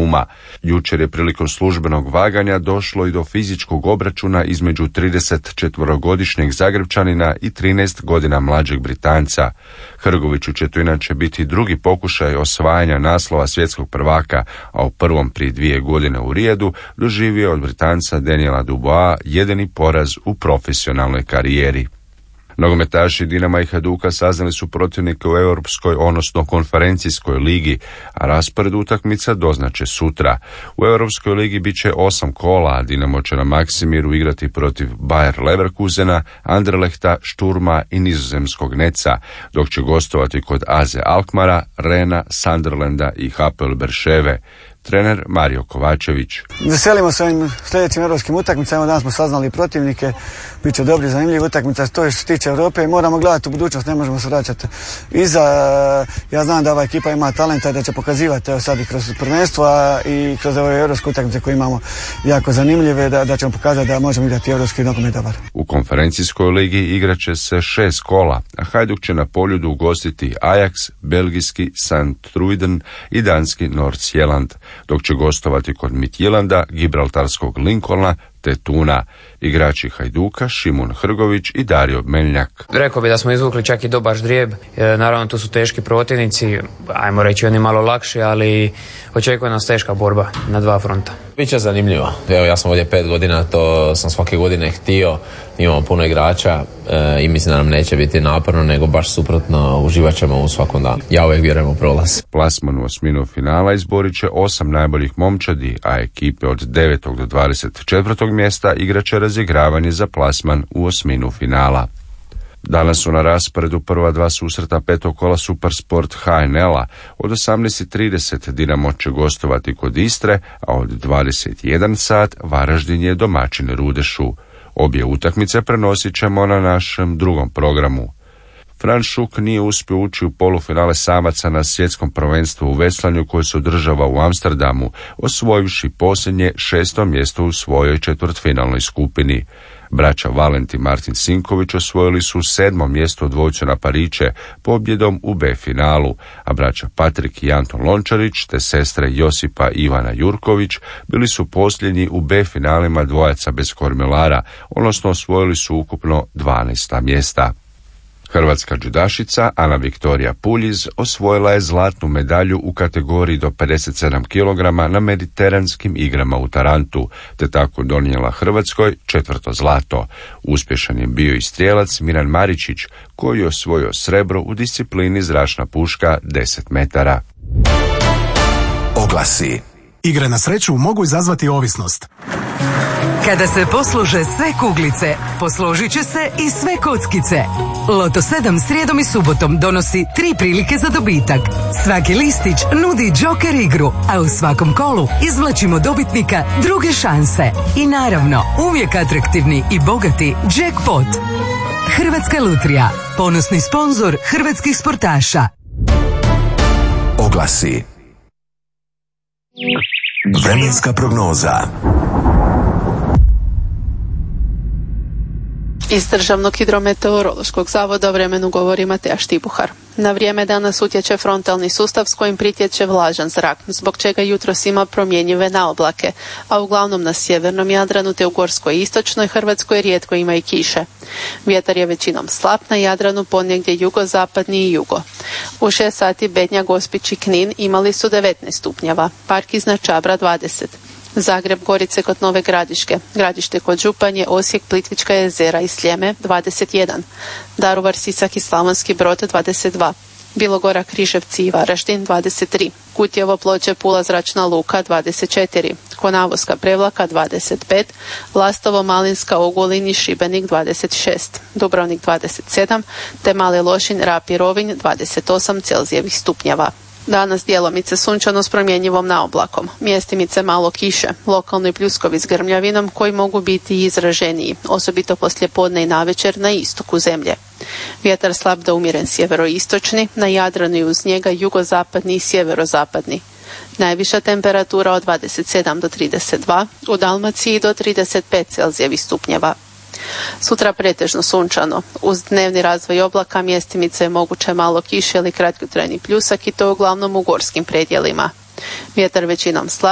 Nauma. Jučer je prilikom službenog vaganja došlo i do fizičkog obračuna između 34-godišnjeg Zagrebčanina i 13 godina mlađeg Britanca. Hrgoviću će to inače biti drugi pokušaj osvajanja naslova svjetskog prvaka, a u prvom prije 2 godine u Rijadu doživio od Britanca Daniela Dubois jedini poraz u profesionalnoj karijeri. Nogometaši Dinama i Hajduka saznali su protivnike u Europskoj, odnosno konferencijskoj ligi, a raspored utakmica doznače sutra. U Europskoj ligi bit će 8 kola, a Dinamo će na Maksimiru igrati protiv Bayer Leverkusena, Anderlechta, Šturma i nizozemskog Neca, dok će gostovati kod AZ Alkmara, Rena, Sunderlanda i Hapoel Berševe. Trener Mario Kovačević. Veselimo se ovim sljedećim europskim utakmicama. Danas smo saznali protivnike. Biće dobri, zanimljivi utakmica. To je što se tiče Europe. Moramo gledati u budućnost, ne možemo se vraćati iza. Ja znam da ova ekipa ima talenta i da će pokazivati sad i kroz prvenstvo i kroz ove europske utakmice koje imamo jako zanimljive, da ćemo pokazati da možemo igrati europski nogomet dobar. U konferencijskoj ligi igrat će se 6 kola, a Hajduk će na Poljudu ugostiti Ajax, belgijski St. Truiden i danski Nordsjælland, dok će gostovati kod Midtjylanda, gibraltarskog Lincolna te Tuna. Igrači Hajduka Šimun Hrgović i Dario Meljnjak. Rekao bi da smo izvukli čak i dobar ždrijeb. Naravno, tu su teški protivnici, ajmo reći oni malo lakši, ali očekuje nas teška borba na 2 fronta. Biće zanimljivo. Evo, ja sam ovdje 5 godina, to sam svake godine htio. Imamo puno igrača i mislim da nam neće biti naporno, nego baš suprotno, uživat ćemo u svakom danu. Ja uvijek vjerujem u prolaz. Plasman u osminu finala izborit će 8 najboljih momčadi, a ekipe od 9. do 24. mjesta igrat će razigravanje za plasman u osminu finala. Danas su na rasporedu prva 2 susreta 5. kola Supersport HNL-a. Od 18:30 Dinamo će gostovati kod Istre, a od 21 sat Varaždin je domaćin Rudešu. Obje utakmice prenosit ćemo na našem drugom programu. Fran Šuk nije uspio ući u polufinale samaca na svjetskom prvenstvu u veslanju koje se održava u Amsterdamu, osvojivši posljednje 6. mjesto u svojoj četvrtfinalnoj skupini. Braća Valent i Martin Sinković osvojili su 7. mjesto u dvojcu na pariće pobjedom u B finalu, a braća Patrik i Anton Lončarić te sestre Josipa i Ivana Jurković bili su posljednji u B finalima dvojaca bez kormilara, odnosno osvojili su ukupno 12. mjesta. Hrvatska džudašica Ana Viktorija Puljiz osvojila je zlatnu medalju u kategoriji do 57 kg na mediteranskim igrama u Tarantu, te tako donijela Hrvatskoj 4. zlato. Uspješan je bio i strijelac Miran Maričić, koji je osvojio srebro u disciplini zračna puška 10 metara. Oglasi. Igre na sreću mogu izazvati ovisnost. Kada se poslože sve kuglice, posložit će se i sve kockice. Loto 7 srijedom i subotom donosi 3 prilike za dobitak. Svaki listić nudi džoker igru, a u svakom kolu izvlačimo dobitnika druge šanse. I naravno, uvijek atraktivni i bogati jackpot. Hrvatska lutrija, ponosni sponzor hrvatskih sportaša. Oglasi. Vremenska prognoza. Iz Državnog hidrometeorološkog zavoda o vremenu govori Mateja Štibuhar. Na vrijeme danas utječe frontalni sustav s kojim pritječe vlažan zrak, zbog čega jutros ima promjenjive naoblake, a uglavnom na sjevernom Jadranu te u gorskoj i istočnoj Hrvatskoj rijetko ima i kiše. Vjetar je većinom slab, na Jadranu ponegdje jugozapadni i jugo. U 6 sati Bednja, Gospić i Knin imali su 19 stupnjeva, Park iznad Čabra 20. Zagreb, Gorice kod Nove Gradiške, Gradište kod Županje, Osijek, Plitvička jezera i Sljeme 21, Daruvar, Sisak i Slavonski Brod 22, Bilogora, Križevci i Varaždin 23, Kutjevo, Ploče, Pula, Zračna luka 24, Konavoska, Prevlaka 25, Lastovo, Malinska, Ogulin i Šibenik 26, Dubrovnik 27, te Mali Lošinj, Rab i Rovinj 28 celzijevih stupnjeva. Danas djelomice sunčano s promjenjivom naoblakom, mjestimice malo kiše, lokalni pljuskovi s grmljavinom koji mogu biti izraženiji, osobito poslijepodne i navečer na istoku zemlje. Vjetar slab do umjeren sjeveroistočni, na Jadranu i uz njega jugozapadni i sjeverozapadni. Najviša temperatura od 27 do 32, u Dalmaciji do 35 celzijevih stupnjeva. Sutra pretežno sunčano, uz dnevni razvoj oblaka mjestimice je moguće malo kiše ili kratkotrajni pljusak i to uglavnom u gorskim predjelima. Vjetar većinom slab.